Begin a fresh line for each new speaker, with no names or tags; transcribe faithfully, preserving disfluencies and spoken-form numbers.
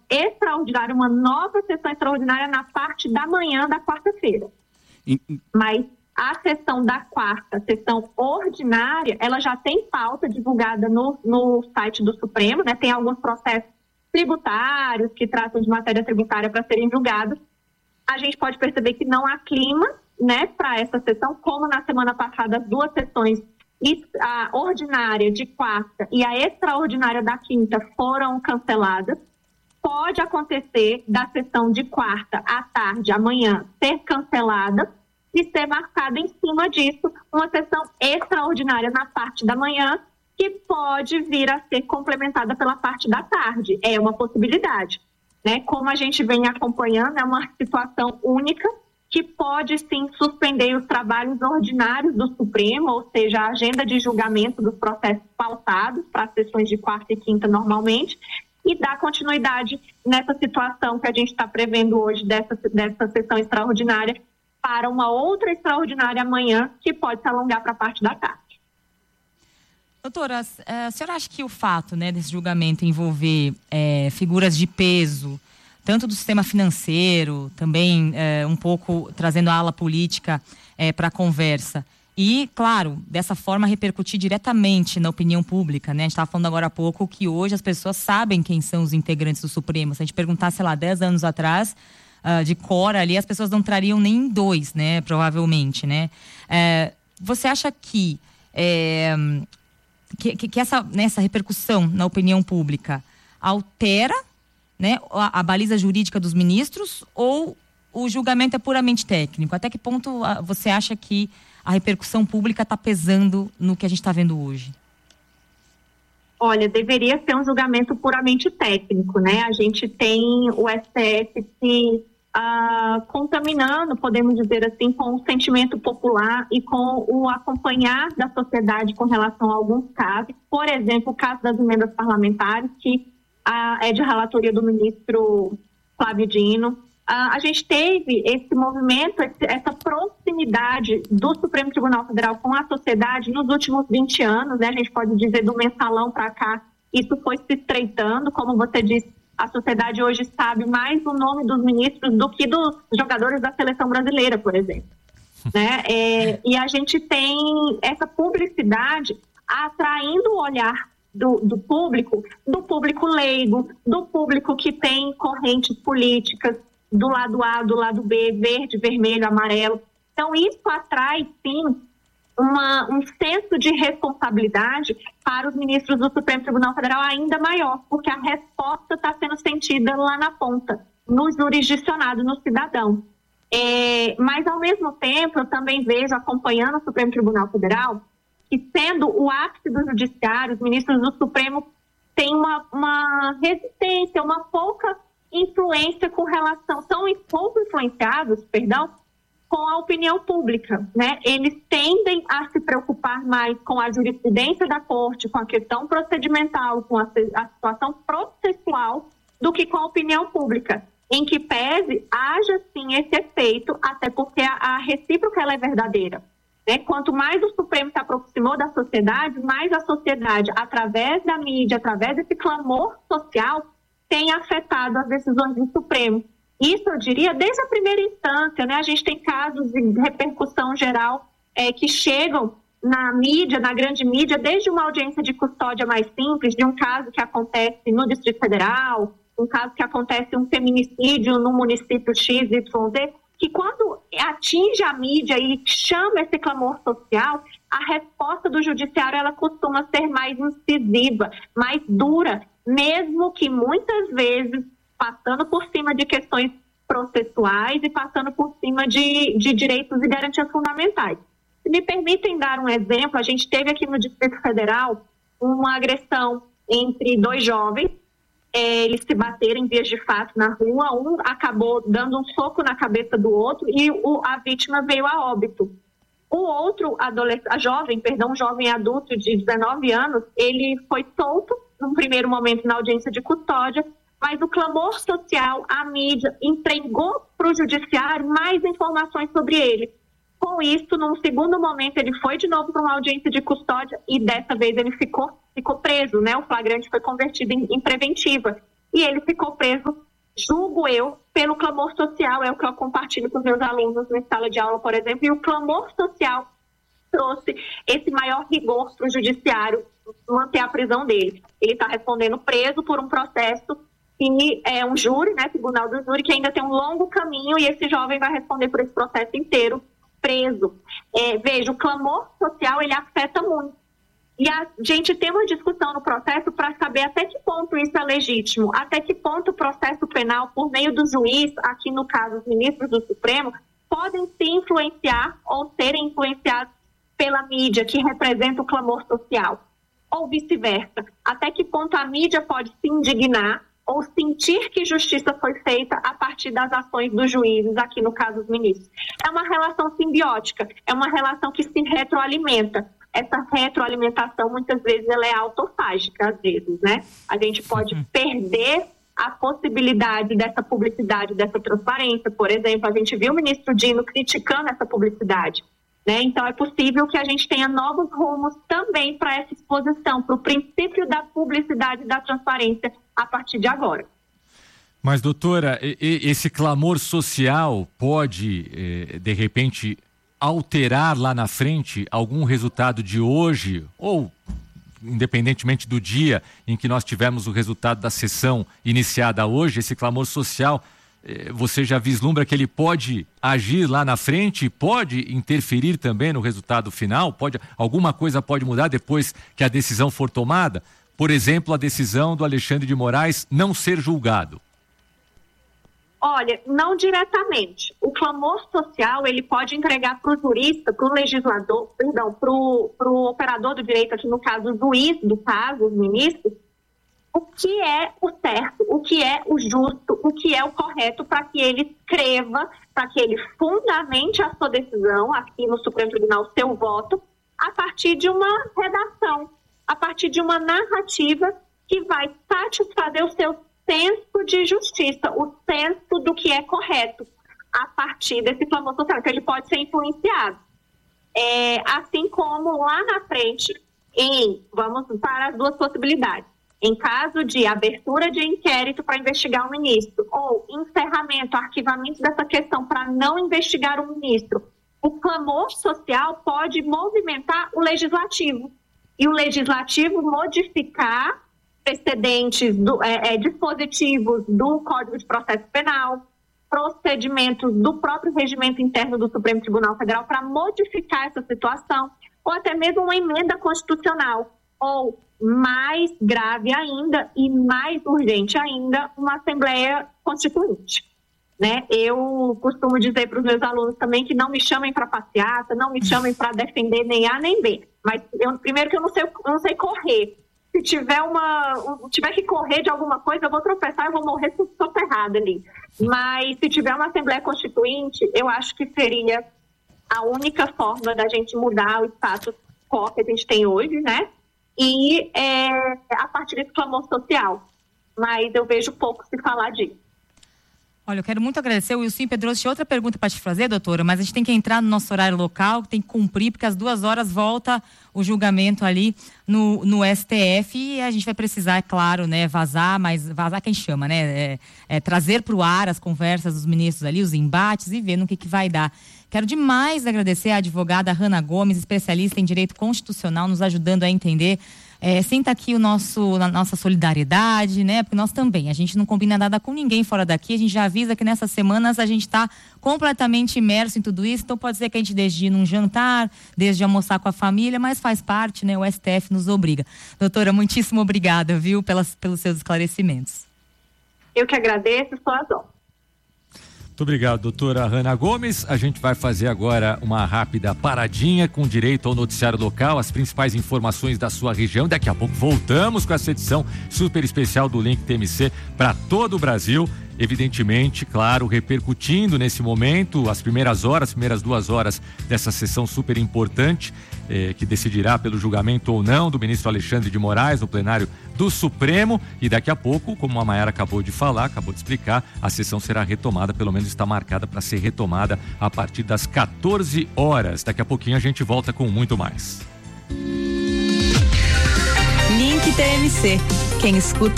extraordinária, uma nova sessão extraordinária na parte da manhã da quarta-feira. E... Mas a sessão da quarta, a sessão ordinária, ela já tem pauta divulgada no, no site do Supremo, né? Tem alguns processos tributários que tratam de matéria tributária para serem julgados. A gente pode perceber que não há clima, né, para essa sessão, como na semana passada as duas sessões, a ordinária de quarta e a extraordinária da quinta, foram canceladas. Pode acontecer da sessão de quarta à tarde, amanhã, ser cancelada e ser marcada em cima disso uma sessão extraordinária na parte da manhã, que pode vir a ser complementada pela parte da tarde. É uma possibilidade, né? Como a gente vem acompanhando, é uma situação única que pode, sim, suspender os trabalhos ordinários do Supremo, ou seja, a agenda de julgamento dos processos pautados para as sessões de quarta e quinta normalmente, e dar continuidade nessa situação que a gente está prevendo hoje dessa, dessa sessão extraordinária para uma outra extraordinária amanhã, que pode se alongar para a parte da tarde.
Doutora, a senhora acha que o fato, né, desse julgamento envolver é, figuras de peso, tanto do sistema financeiro, também é, um pouco trazendo a ala política é, para a conversa, e, claro, dessa forma repercutir diretamente na opinião pública, né? A gente estava falando agora há pouco que hoje as pessoas sabem quem são os integrantes do Supremo. Se a gente perguntar, sei lá, dez anos atrás, uh, de cor ali, as pessoas não trariam nem dois, né? Provavelmente, né? É, você acha que, é, que, que essa, né, essa repercussão na opinião pública altera, né, a, a baliza jurídica dos ministros, ou o julgamento é puramente técnico? Até que ponto a, você acha que a repercussão pública está pesando no que a gente está vendo hoje?
Olha, deveria ser um julgamento puramente técnico, né? A gente tem o S T F se uh, contaminando, podemos dizer assim, com o sentimento popular e com o acompanhar da sociedade com relação a alguns casos. Por exemplo, o caso das emendas parlamentares, que uh, é de relatoria do ministro Flávio Dino. Uh, a gente teve esse movimento, esse, essa proximidade do Supremo Tribunal Federal com a sociedade nos últimos vinte anos, né? A gente pode dizer do mensalão para cá, isso foi se estreitando. Como você disse, a sociedade hoje sabe mais o nome dos ministros do que dos jogadores da seleção brasileira, por exemplo. Né? É, e a gente tem essa publicidade atraindo o olhar do, do público, do público leigo, do público que tem correntes políticas, do lado A, do lado B, verde, vermelho, amarelo. Então, isso atrai, sim, uma, um senso de responsabilidade para os ministros do Supremo Tribunal Federal ainda maior, porque a resposta está sendo sentida lá na ponta, no jurisdicionado, no cidadão. É, mas, ao mesmo tempo, eu também vejo, acompanhando o Supremo Tribunal Federal, que, sendo o ápice do judiciário, os ministros do Supremo têm uma, uma resistência, uma pouca influência com relação, são pouco influenciados, perdão, com a opinião pública, né? Eles tendem a se preocupar mais com a jurisprudência da corte, com a questão procedimental, com a, a situação processual, do que com a opinião pública, em que pese haja sim esse efeito, até porque a, a recíproca ela é verdadeira, né? Quanto mais o Supremo se aproximou da sociedade, mais a sociedade, através da mídia, através desse clamor social, tem afetado as decisões do Supremo. Isso, eu diria, desde a primeira instância, né? A gente tem casos de repercussão geral é, que chegam na mídia, na grande mídia, desde uma audiência de custódia mais simples, de um caso que acontece no Distrito Federal, um caso que acontece um feminicídio no município X Y Z, que quando atinge a mídia e chama esse clamor social, a resposta do judiciário ela costuma ser mais incisiva, mais dura, mesmo que muitas vezes passando por cima de questões processuais e passando por cima de, de direitos e garantias fundamentais. Se me permitem dar um exemplo, a gente teve aqui no Distrito Federal uma agressão entre dois jovens, é, eles se bateram em vias de fato na rua, um acabou dando um soco na cabeça do outro e o, a vítima veio a óbito. O outro, adolescente, a jovem, perdão, jovem adulto de dezenove anos, ele foi solto num primeiro momento na audiência de custódia, mas o clamor social, a mídia, entregou para o judiciário mais informações sobre ele. Com isso, num segundo momento, ele foi de novo para uma audiência de custódia e dessa vez ele ficou, ficou preso, né? O flagrante foi convertido em, em preventiva e ele ficou preso julgo eu, pelo clamor social, é o que eu compartilho com os meus alunos na sala de aula, por exemplo, e o clamor social trouxe esse maior rigor para o judiciário manter a prisão dele. Ele está respondendo preso por um processo e é um júri, né, tribunal do júri, que ainda tem um longo caminho, e esse jovem vai responder por esse processo inteiro preso. É, veja, o clamor social, ele afeta muito. E a gente tem uma discussão no processo para saber até que ponto isso é legítimo, até que ponto o processo penal, por meio do juiz, aqui no caso os ministros do Supremo, podem se influenciar ou serem influenciados pela mídia, que representa o clamor social, ou vice-versa. Até que ponto a mídia pode se indignar ou sentir que justiça foi feita a partir das ações dos juízes, aqui no caso os ministros. É uma relação simbiótica, é uma relação que se retroalimenta. Essa retroalimentação, muitas vezes, ela é autofágica, às vezes, né? A gente pode uhum. perder a possibilidade dessa publicidade, dessa transparência. Por exemplo, a gente viu o ministro Dino criticando essa publicidade, né? Então, é possível que a gente tenha novos rumos também para essa exposição, para o princípio da publicidade e da transparência a partir de agora.
Mas, doutora, esse clamor social pode, de repente, alterar lá na frente algum resultado de hoje, ou independentemente do dia em que nós tivemos o resultado da sessão iniciada hoje, esse clamor social, você já vislumbra que ele pode agir lá na frente, pode interferir também no resultado final? Pode, alguma coisa pode mudar depois que a decisão for tomada? Por exemplo, a decisão do Alexandre de Moraes não ser julgado.
Olha, não diretamente. O clamor social, ele pode entregar para o jurista, para o legislador, perdão, para o operador do direito, aqui no caso o juiz do caso, os ministros, o que é o certo, o que é o justo, o que é o correto, para que ele escreva, para que ele fundamente a sua decisão, aqui no Supremo Tribunal, seu voto, a partir de uma redação, a partir de uma narrativa que vai satisfazer o seu senso de justiça, o senso do que é correto, a partir desse clamor social, que ele pode ser influenciado. É, assim como lá na frente, em, vamos para as duas possibilidades, em caso de abertura de inquérito para investigar o ministro, ou encerramento, arquivamento dessa questão para não investigar o ministro, o clamor social pode movimentar o legislativo, e o legislativo modificar precedentes, do, é, é, dispositivos do Código de Processo Penal, procedimentos do próprio regimento interno do Supremo Tribunal Federal para modificar essa situação, ou até mesmo uma emenda constitucional, ou mais grave ainda e mais urgente ainda, uma Assembleia Constituinte. Né? Eu costumo dizer para os meus alunos também que não me chamem para passeata, não me chamem para defender nem A nem B, mas eu, primeiro que eu não sei, eu não sei correr. Se tiver uma, tiver que correr de alguma coisa, eu vou tropeçar, eu vou morrer soterrada ali. Mas se tiver uma Assembleia Constituinte, eu acho que seria a única forma da gente mudar o status quo que a gente tem hoje, né? E é, a partir desse clamor social. Mas eu vejo pouco se falar disso.
Olha, eu quero muito agradecer. O Wilson Pedroso tinha outra pergunta para te fazer, doutora, mas a gente tem que entrar no nosso horário local, tem que cumprir, porque às duas horas volta o julgamento ali no, no S T F e a gente vai precisar, é claro, né, vazar, mas vazar quem chama, né? É, é trazer para o ar as conversas dos ministros ali, os embates e ver no que, que vai dar. Quero demais agradecer à advogada Hanna Gomes, especialista em direito constitucional, nos ajudando a entender. É, sinta aqui o nosso, a nossa solidariedade, né? Porque nós também, a gente não combina nada com ninguém fora daqui, a gente já avisa que nessas semanas a gente está completamente imerso em tudo isso, então pode ser que a gente desde ir num jantar, desde almoçar com a família, mas faz parte, né? O S T F nos obriga. Doutora, muitíssimo obrigada, viu, pelas, pelos seus esclarecimentos.
Eu que agradeço, sou a dó.
Muito obrigado, doutora Hanna Gomes. A gente vai fazer agora uma rápida paradinha com direito ao noticiário local, as principais informações da sua região. Daqui a pouco voltamos com essa edição super especial do Link T M C para todo o Brasil. Evidentemente, claro, repercutindo nesse momento as primeiras horas, as primeiras duas horas dessa sessão super importante, eh, que decidirá pelo julgamento ou não do ministro Alexandre de Moraes no plenário do Supremo. E daqui a pouco, como a Mayara acabou de falar, acabou de explicar, a sessão será retomada, pelo menos está marcada para ser retomada a partir das quatorze horas. Daqui a pouquinho a gente volta com muito mais.
Link T M C. Quem escuta